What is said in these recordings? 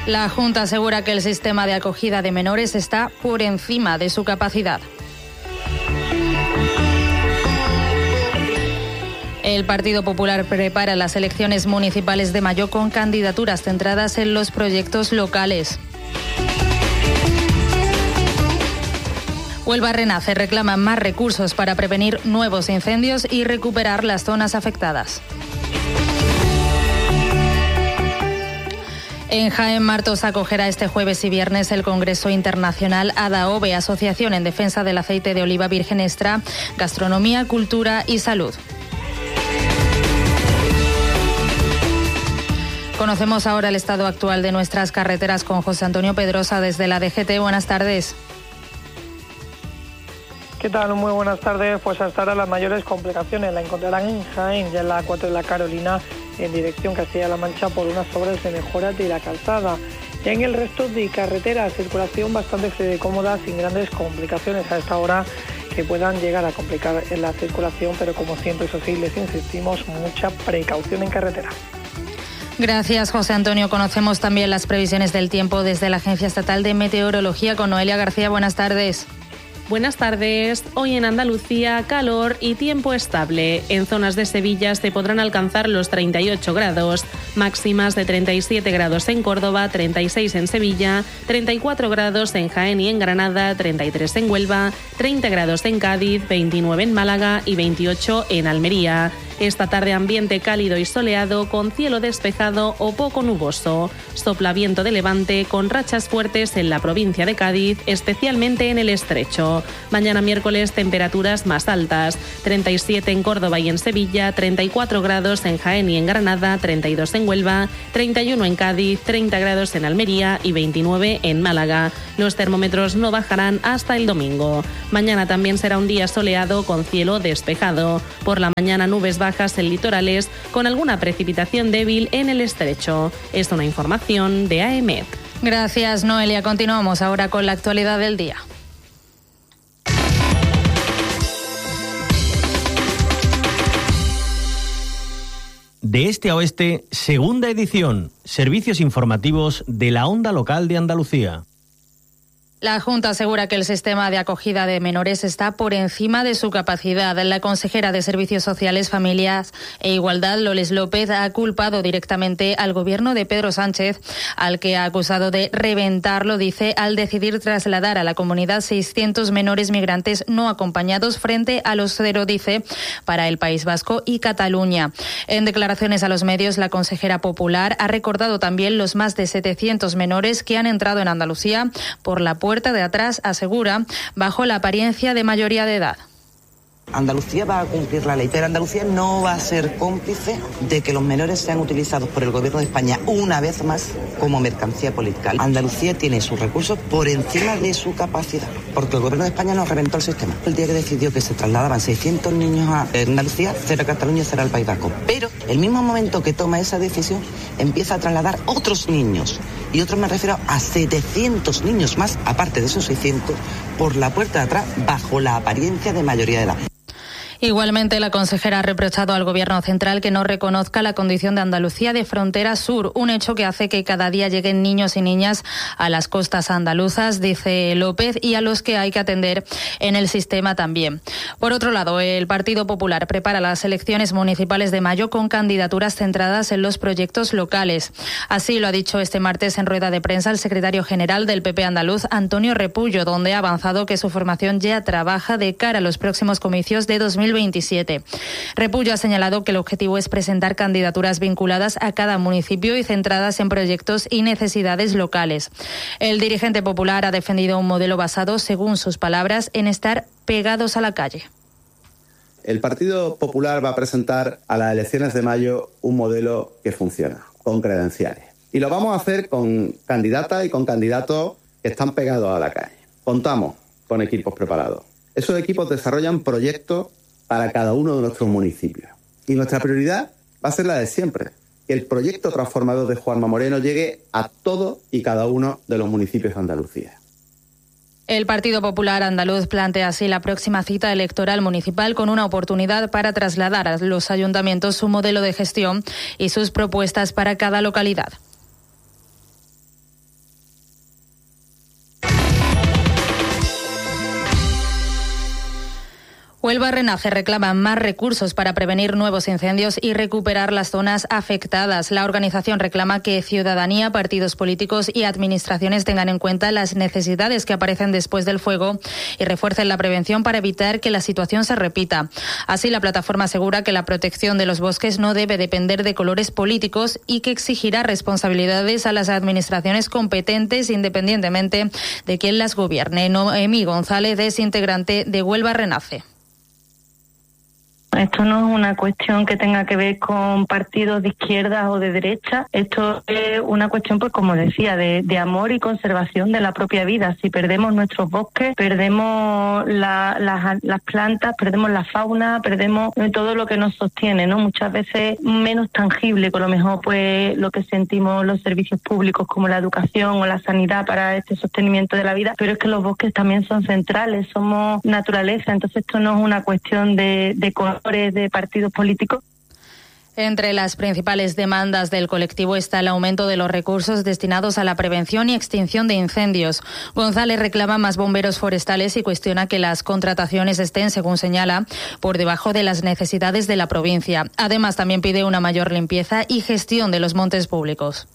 La Junta asegura que el sistema de acogida de menores está por encima de su capacidad. El Partido Popular prepara las elecciones municipales de mayo con candidaturas centradas en los proyectos locales. Huelva Renace reclama más recursos para prevenir nuevos incendios y recuperar las zonas afectadas. En Jaén, Martos acogerá este jueves y viernes el Congreso Internacional ADAOVE, Asociación en Defensa del Aceite de Oliva Virgen Extra, Gastronomía, Cultura y Salud. Conocemos ahora el estado actual de nuestras carreteras con José Antonio Pedrosa desde la DGT. Buenas tardes. ¿Qué tal? Muy buenas tardes. Pues hasta ahora las mayores complicaciones la encontrarán en Jaén, ya en la A4 de la Carolina, en dirección Castilla-La Mancha, por unas obras de mejora de la calzada. Y en el resto de carreteras, circulación bastante fluida y cómoda, sin grandes complicaciones a esta hora que puedan llegar a complicar en la circulación, pero como siempre, eso sí, les insistimos, mucha precaución en carretera. Gracias, José Antonio. Conocemos también las previsiones del tiempo desde la Agencia Estatal de Meteorología con Noelia García. Buenas tardes. Buenas tardes. Hoy en Andalucía, calor y tiempo estable. En zonas de Sevilla se podrán alcanzar los 38 grados, máximas de 37 grados en Córdoba, 36 en Sevilla, 34 grados en Jaén y en Granada, 33 en Huelva, 30 grados en Cádiz, 29 en Málaga y 28 en Almería. Esta tarde ambiente cálido y soleado con cielo despejado o poco nuboso. Sopla viento de levante con rachas fuertes en la provincia de Cádiz, especialmente en el Estrecho. Mañana miércoles temperaturas más altas, 37 en Córdoba y en Sevilla, 34 grados en Jaén y en Granada, 32 en Huelva, 31 en Cádiz, 30 grados en Almería y 29 en Málaga. Los termómetros no bajarán hasta el domingo. Mañana también será un día soleado con cielo despejado. Por la mañana nubes bajas en litorales con alguna precipitación débil en el Estrecho. Es una información de AEMET. Gracias, Noelia. Continuamos ahora con la actualidad del día. De este a oeste, segunda edición, servicios informativos de la Onda Local de Andalucía. La Junta asegura que el sistema de acogida de menores está por encima de su capacidad. La consejera de Servicios Sociales, Familias e Igualdad, Loles López, ha culpado directamente al gobierno de Pedro Sánchez, al que ha acusado de reventarlo, dice, al decidir trasladar a la comunidad 600 menores migrantes no acompañados frente a los 0, dice, para el País Vasco y Cataluña. En declaraciones a los medios, la consejera popular ha recordado también los más de 700 menores que han entrado en Andalucía por la puerta de atrás, asegura, bajo la apariencia de mayoría de edad. Andalucía va a cumplir la ley, pero Andalucía no va a ser cómplice de que los menores sean utilizados por el gobierno de España una vez más como mercancía política. Andalucía tiene sus recursos por encima de su capacidad, porque el gobierno de España nos reventó el sistema. El día que decidió que se trasladaban 600 niños a Andalucía, 0 a Cataluña, 0 al País Vasco. Pero el mismo momento que toma esa decisión, empieza a trasladar otros niños. Y otros me refiero a 700 niños más, aparte de esos 600, por la puerta de atrás, bajo la apariencia de mayoría de edad. Igualmente, la consejera ha reprochado al Gobierno central que no reconozca la condición de Andalucía de frontera sur, un hecho que hace que cada día lleguen niños y niñas a las costas andaluzas, dice López, y a los que hay que atender en el sistema también. Por otro lado, el Partido Popular prepara las elecciones municipales de mayo con candidaturas centradas en los proyectos locales. Así lo ha dicho este martes en rueda de prensa el secretario general del PP andaluz, Antonio Repullo, donde ha avanzado que su formación ya trabaja de cara a los próximos comicios de 2027. Repullo ha señalado que el objetivo es presentar candidaturas vinculadas a cada municipio y centradas en proyectos y necesidades locales. El dirigente popular ha defendido un modelo basado, según sus palabras, en estar pegados a la calle. El Partido Popular va a presentar a las elecciones de mayo un modelo que funciona, con credenciales. Y lo vamos a hacer con candidatas y con candidatos que están pegados a la calle. Contamos con equipos preparados. Esos equipos desarrollan proyectos para cada uno de nuestros municipios. Y nuestra prioridad va a ser la de siempre, que el proyecto transformador de Juanma Moreno llegue a todos y cada uno de los municipios de Andalucía. El Partido Popular andaluz plantea así la próxima cita electoral municipal con una oportunidad para trasladar a los ayuntamientos su modelo de gestión y sus propuestas para cada localidad. Huelva Renace reclama más recursos para prevenir nuevos incendios y recuperar las zonas afectadas. La organización reclama que ciudadanía, partidos políticos y administraciones tengan en cuenta las necesidades que aparecen después del fuego y refuercen la prevención para evitar que la situación se repita. Así, la plataforma asegura que la protección de los bosques no debe depender de colores políticos y que exigirá responsabilidades a las administraciones competentes independientemente de quién las gobierne. Noemí González es integrante de Huelva Renace. Esto no es una cuestión que tenga que ver con partidos de izquierda o de derecha. Esto es una cuestión, pues como decía, de amor y conservación de la propia vida. Si perdemos nuestros bosques, perdemos las plantas, perdemos la fauna, perdemos todo lo que nos sostiene, ¿no? Muchas veces menos tangible que a lo mejor pues lo que sentimos los servicios públicos como la educación o la sanidad para este sostenimiento de la vida, pero es que los bosques también son centrales, somos naturaleza, entonces esto no es una cuestión de de partidos políticos. Entre las principales demandas del colectivo está el aumento de los recursos destinados a la prevención y extinción de incendios. González reclama más bomberos forestales y cuestiona que las contrataciones estén, según señala, por debajo de las necesidades de la provincia. Además, también pide una mayor limpieza y gestión de los montes públicos.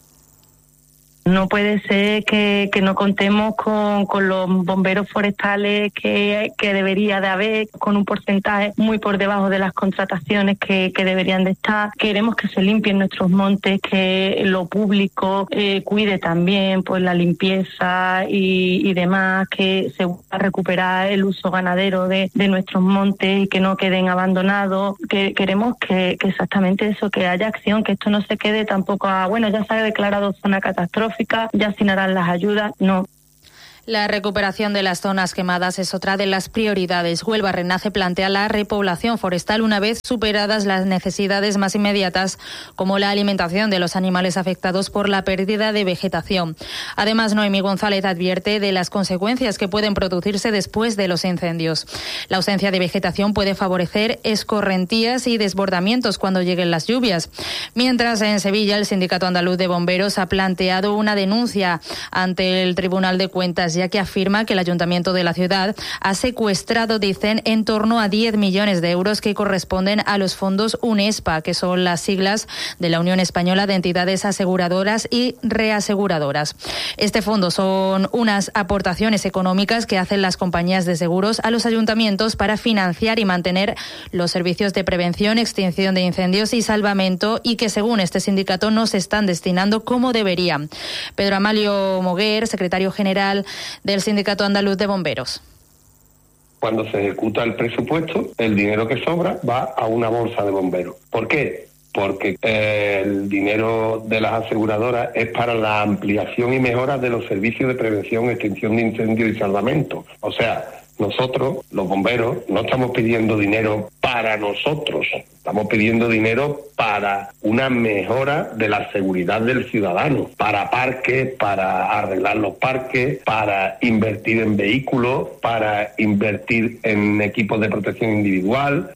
No puede ser que no contemos con los bomberos forestales que debería de haber, con un porcentaje muy por debajo de las contrataciones que deberían de estar. Queremos que se limpien nuestros montes, que lo público cuide también pues la limpieza y demás, que se vuelva a recuperar el uso ganadero de nuestros montes y que no queden abandonados. Que queremos que exactamente eso, que haya acción, que esto no se quede tampoco ya se ha declarado zona catastrófica, ya asignarán las ayudas, no. La recuperación de las zonas quemadas es otra de las prioridades. Huelva Renace plantea la repoblación forestal una vez superadas las necesidades más inmediatas, como la alimentación de los animales afectados por la pérdida de vegetación. Además, Noemí González advierte de las consecuencias que pueden producirse después de los incendios. La ausencia de vegetación puede favorecer escorrentías y desbordamientos cuando lleguen las lluvias. Mientras, en Sevilla, el Sindicato Andaluz de Bomberos ha planteado una denuncia ante el Tribunal de Cuentas, ya que afirma que el Ayuntamiento de la ciudad ha secuestrado, dicen, en torno a 10 millones de euros que corresponden a los fondos UNESPA, que son las siglas de la Unión Española de Entidades Aseguradoras y Reaseguradoras. Este fondo son unas aportaciones económicas que hacen las compañías de seguros a los ayuntamientos para financiar y mantener los servicios de prevención, extinción de incendios y salvamento, y que, según este sindicato, no se están destinando como deberían. Pedro Amalio Moguer, secretario general del Sindicato Andaluz de Bomberos. Cuando se ejecuta el presupuesto, el dinero que sobra va a una bolsa de bomberos. ¿Por qué? Porque el dinero de las aseguradoras es para la ampliación y mejora de los servicios de prevención, extinción de incendios y salvamento. O sea, nosotros, los bomberos, no estamos pidiendo dinero para nosotros, estamos pidiendo dinero para una mejora de la seguridad del ciudadano, para parques, para arreglar los parques, para invertir en vehículos, para invertir en equipos de protección individual.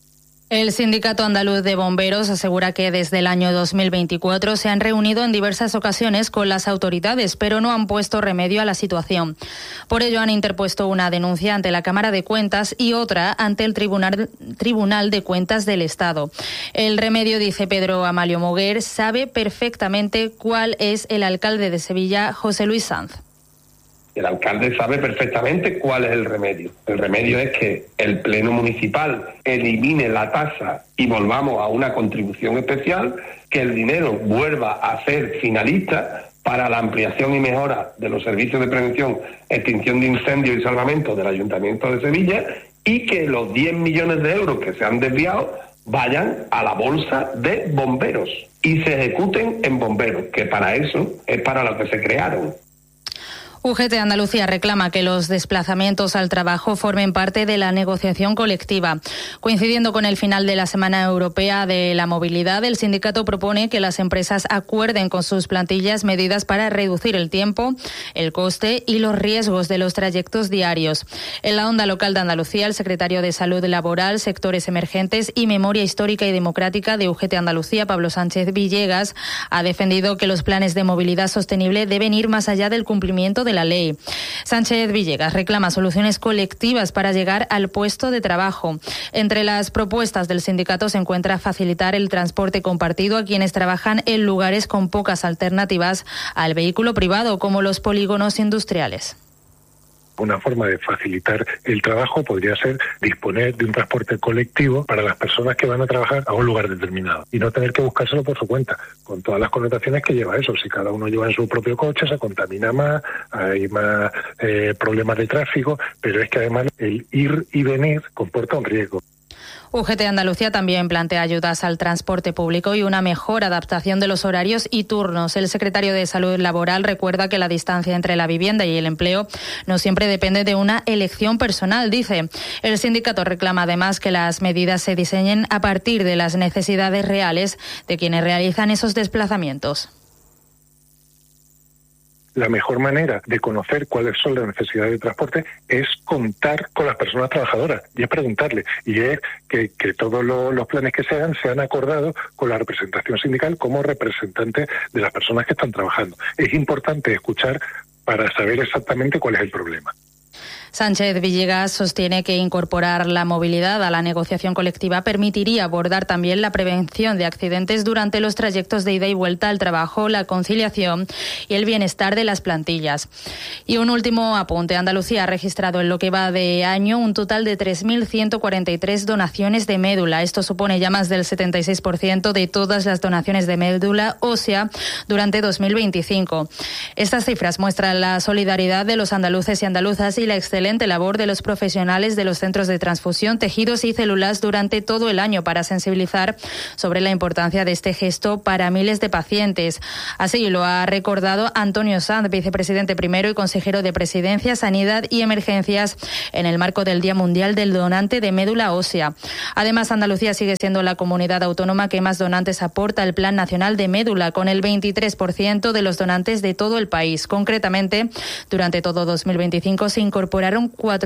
El Sindicato Andaluz de Bomberos asegura que desde el año 2024 se han reunido en diversas ocasiones con las autoridades, pero no han puesto remedio a la situación. Por ello han interpuesto una denuncia ante la Cámara de Cuentas y otra ante el Tribunal de Cuentas del Estado. El remedio, dice Pedro Amalio Moguer, sabe perfectamente cuál es el alcalde de Sevilla, José Luis Sanz. El alcalde sabe perfectamente cuál es el remedio. El remedio es que el Pleno Municipal elimine la tasa y volvamos a una contribución especial, que el dinero vuelva a ser finalista para la ampliación y mejora de los servicios de prevención, extinción de incendios y salvamento del Ayuntamiento de Sevilla, y que los 10 millones de euros que se han desviado vayan a la bolsa de bomberos y se ejecuten en bomberos, que para eso es para lo que se crearon. UGT Andalucía reclama que los desplazamientos al trabajo formen parte de la negociación colectiva. Coincidiendo con el final de la Semana Europea de la Movilidad, el sindicato propone que las empresas acuerden con sus plantillas medidas para reducir el tiempo, el coste y los riesgos de los trayectos diarios. En la Onda Local de Andalucía, el secretario de Salud Laboral, Sectores Emergentes y Memoria Histórica y Democrática de UGT Andalucía, Pablo Sánchez Villegas, ha defendido que los planes de movilidad sostenible deben ir más allá del cumplimiento de la ley. Sánchez Villegas reclama soluciones colectivas para llegar al puesto de trabajo. Entre las propuestas del sindicato se encuentra facilitar el transporte compartido a quienes trabajan en lugares con pocas alternativas al vehículo privado, como los polígonos industriales. Una forma de facilitar el trabajo podría ser disponer de un transporte colectivo para las personas que van a trabajar a un lugar determinado y no tener que buscárselo por su cuenta, con todas las connotaciones que lleva eso. Si cada uno lleva en su propio coche, se contamina más, hay más problemas de tráfico, pero es que además el ir y venir comporta un riesgo. UGT Andalucía también plantea ayudas al transporte público y una mejor adaptación de los horarios y turnos. El secretario de Salud Laboral recuerda que la distancia entre la vivienda y el empleo no siempre depende de una elección personal, dice. El sindicato reclama además que las medidas se diseñen a partir de las necesidades reales de quienes realizan esos desplazamientos. La mejor manera de conocer cuáles son las necesidades de transporte es contar con las personas trabajadoras y es preguntarle. Y es que todos los planes que se hagan sean acordados con la representación sindical como representantes de las personas que están trabajando. Es importante escuchar para saber exactamente cuál es el problema. Sánchez Villegas sostiene que incorporar la movilidad a la negociación colectiva permitiría abordar también la prevención de accidentes durante los trayectos de ida y vuelta al trabajo, la conciliación y el bienestar de las plantillas. Y un último apunte. Andalucía ha registrado en lo que va de año un total de 3.143 donaciones de médula. Esto supone ya más del 76% de todas las donaciones de médula ósea durante 2025. Estas cifras muestran la solidaridad de los andaluces y andaluzas y la excelente labor de los profesionales de los centros de transfusión, tejidos y células durante todo el año para sensibilizar sobre la importancia de este gesto para miles de pacientes. Así lo ha recordado Antonio Sanz, vicepresidente primero y consejero de Presidencia, Sanidad y Emergencias, en el marco del Día Mundial del Donante de Médula Ósea. Además, Andalucía sigue siendo la comunidad autónoma que más donantes aporta al Plan Nacional de Médula, con el 23% de los donantes de todo el país. Concretamente, durante todo 2025 se incorporaron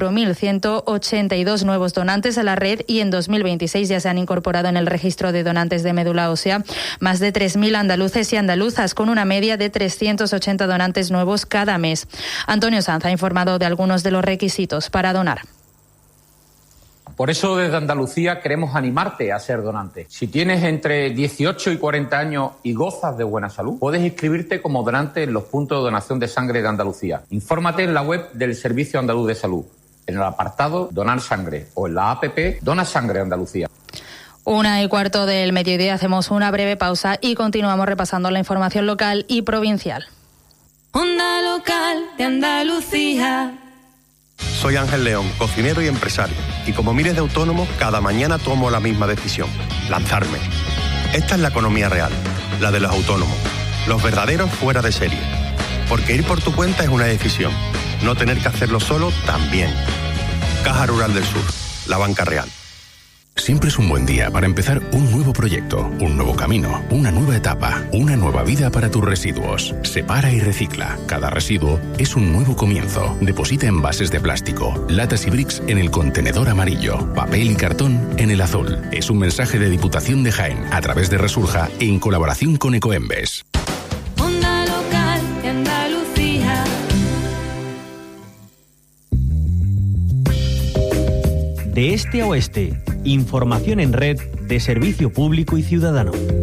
4.182 nuevos donantes a la red y en 2026 ya se han incorporado en el registro de donantes de médula ósea más de 3.000 andaluces y andaluzas, con una media de 380 donantes nuevos cada mes. Antonio Sanz ha informado de algunos de los requisitos para donar. Por eso desde Andalucía queremos animarte a ser donante. Si tienes entre 18 y 40 años y gozas de buena salud, puedes inscribirte como donante en los puntos de donación de sangre de Andalucía. Infórmate en la web del Servicio Andaluz de Salud, en el apartado Donar Sangre o en la APP Dona Sangre Andalucía. 1:15 del mediodía, hacemos una breve pausa y continuamos repasando la información local y provincial. Onda Local de Andalucía. Soy Ángel León, cocinero y empresario, y como miles de autónomos, cada mañana tomo la misma decisión: lanzarme. Esta es la economía real, la de los autónomos, los verdaderos fuera de serie. Porque ir por tu cuenta es una decisión, no tener que hacerlo solo también. Caja Rural del Sur, la banca real. Siempre es un buen día para empezar un nuevo proyecto, un nuevo camino, una nueva etapa, una nueva vida para tus residuos. Separa y recicla. Cada residuo es un nuevo comienzo. Deposita envases de plástico, latas y bricks en el contenedor amarillo, papel y cartón en el azul. Es un mensaje de Diputación de Jaén a través de Resurja en colaboración con Ecoembes. Onda Local de Andalucía. De este a oeste, información en red de servicio público y ciudadano.